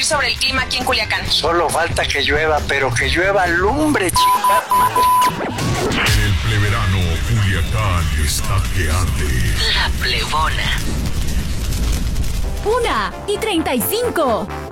sobre el clima aquí en Culiacán. Solo falta que llueva, pero que llueva lumbre, chica. En el pleverano, Culiacán está que arde. La Plebona. 1:35.